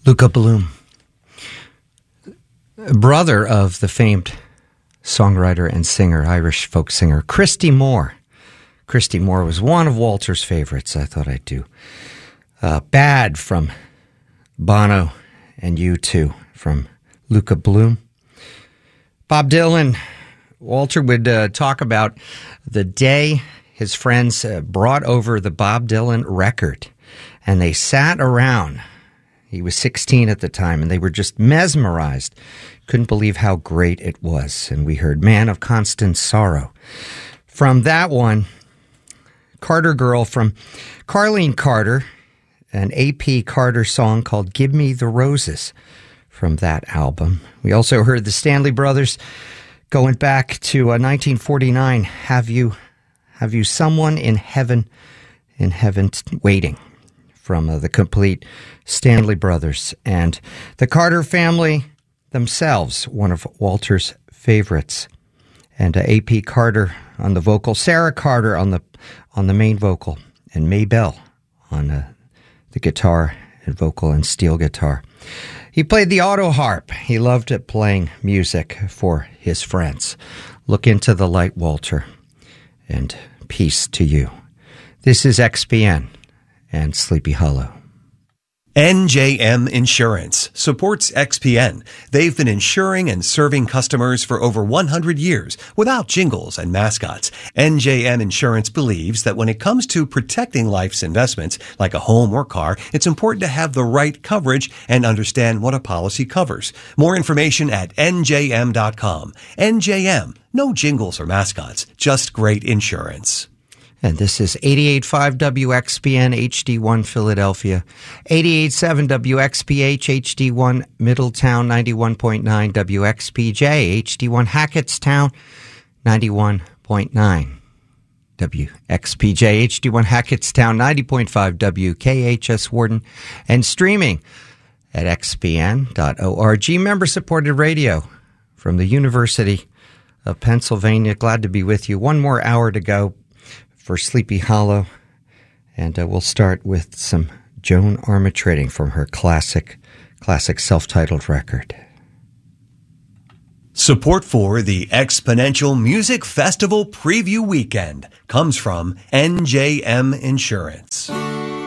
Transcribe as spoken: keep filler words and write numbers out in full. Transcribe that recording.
Luca Bloom, brother of the famed songwriter and singer, Irish folk singer, Christy Moore. Christy Moore was one of Walter's favorites. I thought I'd do uh, Bad from Bono and U two from Luca Bloom. Bob Dylan. Walter would uh, talk about the day his friends uh, brought over the Bob Dylan record, and they sat around. He was sixteen at the time, and they were just mesmerized. Couldn't believe how great it was. And we heard Man of Constant Sorrow. From that one, Carter Girl from Carlene Carter, an A P Carter song called Give Me the Roses from that album. We also heard the Stanley Brothers going back to uh, nineteen forty-nine, Have You Have You Someone in Heaven, in Heaven Waiting, from uh, the complete Stanley Brothers. And the Carter family themselves, one of Walter's favorites. And uh, A P Carter on the vocal, Sarah Carter on the on the main vocal, and Maybelle on uh, the guitar and vocal and steel guitar. He played the auto harp. He loved it, playing music for his friends. Look into the light, Walter, and peace to you. This is X P N and Sleepy Hollow. N J M Insurance supports X P N. They've been insuring and serving customers for over one hundred years without jingles and mascots. N J M Insurance believes that when it comes to protecting life's investments, like a home or car, it's important to have the right coverage and understand what a policy covers. More information at N J M dot com. N J M, no jingles or mascots, just great insurance. And this is eighty-eight point five W X P N H D one Philadelphia, eighty-eight point seven W X P H H D one Middletown, ninety-one point nine W X P J H D one Hackettstown, ninety-one point nine W X P J H D one Hackettstown, ninety point five W K H S Warden, and streaming at X P N dot org. Member-supported radio from the University of Pennsylvania. Glad to be with you. One more hour to go for Sleepy Hollow, and uh, we'll start with some Joan Armatrading from her classic, classic self-titled record. Support for the Exponential Music Festival Preview Weekend comes from N J M Insurance.